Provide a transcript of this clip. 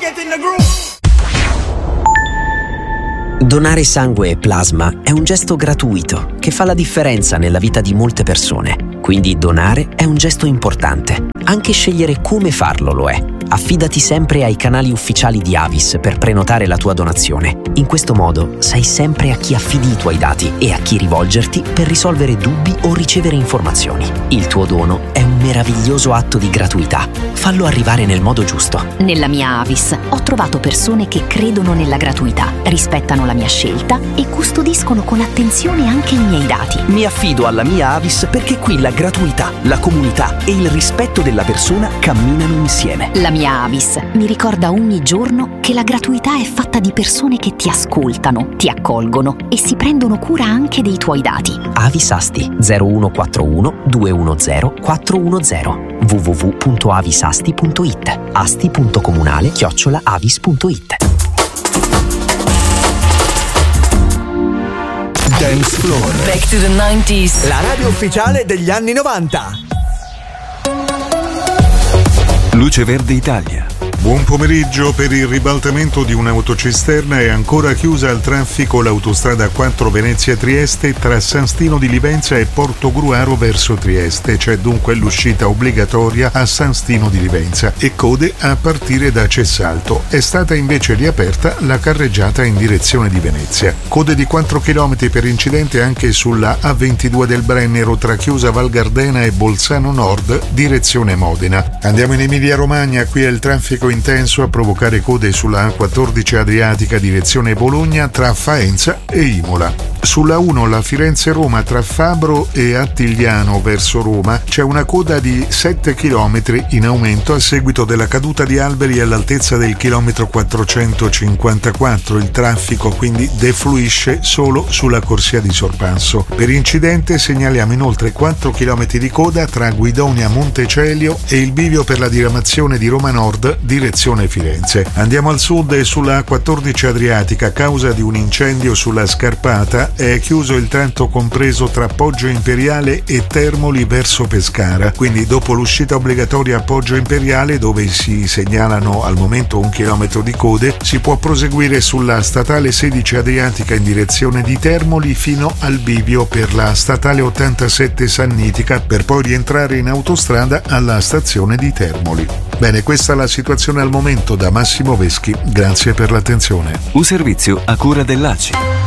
get in the groove. Donare sangue e plasma è un gesto gratuito che fa la differenza nella vita di molte persone. Quindi donare è un gesto importante. Anche scegliere come farlo lo è. Affidati sempre ai canali ufficiali di Avis per prenotare la tua donazione. In questo modo sai sempre a chi affidi i tuoi dati e a chi rivolgerti per risolvere dubbi o ricevere informazioni. Il tuo dono è un meraviglioso atto di gratuità. Fallo arrivare nel modo giusto. Nella mia Avis ho trovato persone che credono nella gratuità, rispettano la mia scelta e custodiscono con attenzione anche i miei dati. Mi affido alla mia Avis perché qui la gratuità, la comunità e il rispetto della persona camminano insieme. La mia Avis mi ricorda ogni giorno che la gratuità è fatta di persone che ti ascoltano, ti accolgono e si prendono cura anche dei tuoi dati. Avis Asti 0141 210 410 www.avisasti.it asti.comunale@avis.it. Dance Floor. Back to the 90s. La radio ufficiale degli anni 90. Luce Verde Italia. Buon pomeriggio. Per il ribaltamento di un'autocisterna è ancora chiusa al traffico l'autostrada 4 Venezia-Trieste tra San Stino di Livenza e Portogruaro verso Trieste. C'è dunque l'uscita obbligatoria a San Stino di Livenza e code a partire da Cessalto. È stata invece riaperta la carreggiata in direzione di Venezia. Code di 4 km per incidente anche sulla A22 del Brennero tra Chiusa Val Gardena e Bolzano Nord direzione Modena. Andiamo in Emilia Romagna, qui è il traffico intenso a provocare code sulla A14 Adriatica direzione Bologna tra Faenza e Imola. Sulla 1 la Firenze-Roma tra Fabro e Attigliano verso Roma c'è una coda di 7 km in aumento a seguito della caduta di alberi all'altezza del chilometro 454. Il traffico quindi defluisce solo sulla corsia di sorpasso. Per incidente segnaliamo inoltre 4 km di coda tra Guidonia Montecelio e il bivio per la diramazione di Roma Nord direzione Firenze. Andiamo al sud e sulla A14 Adriatica a causa di un incendio sulla Scarpata è chiuso il tratto compreso tra Poggio Imperiale e Termoli verso Pescara. Quindi dopo l'uscita obbligatoria a Poggio Imperiale, dove si segnalano al momento 1 chilometro di code, si può proseguire sulla statale 16 Adriatica in direzione di Termoli fino al bivio per la statale 87 Sannitica per poi rientrare in autostrada alla stazione di Termoli. Bene, questa è la situazione al momento. Da Massimo Veschi, grazie per l'attenzione. Un servizio a cura dell'ACI.